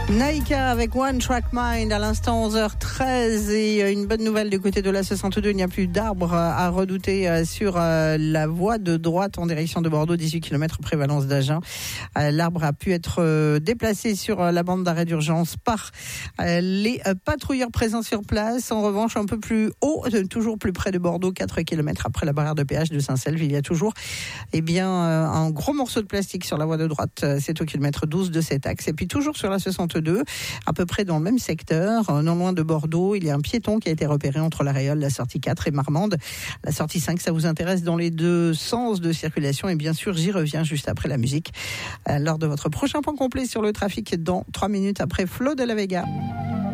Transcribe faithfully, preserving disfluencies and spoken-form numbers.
Naïka avec One Track Mind à l'instant onze heures treize et une bonne nouvelle du côté de la soixante-deux, il n'y a plus d'arbres à redouter sur la voie de droite en direction de Bordeaux, dix-huit kilomètres prévalence d'Agen. L'arbre a pu être déplacé sur la bande d'arrêt d'urgence par les patrouilleurs présents sur place. En revanche, un peu plus haut, toujours plus près de Bordeaux, quatre kilomètres après la barrière de péage de Saint-Selve, il y a toujours eh bien, un gros morceau de plastique sur la voie de droite, c'est au kilomètre douze de cet axe. Et puis toujours sur la soixante-deux, à peu près dans le même secteur, non loin de Bordeaux, il y a un piéton qui a été repéré entre la Réole, la sortie quatre et Marmande. La sortie cinq, ça vous intéresse dans les deux sens de circulation et bien sûr, j'y reviens juste après la musique lors de votre prochain point complet sur le trafic dans trois minutes après Flo de la Vega.